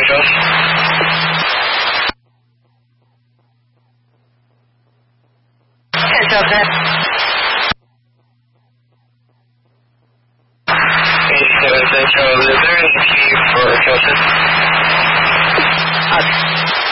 12. Heads up, that. 87 Central, is there any key for Kelson?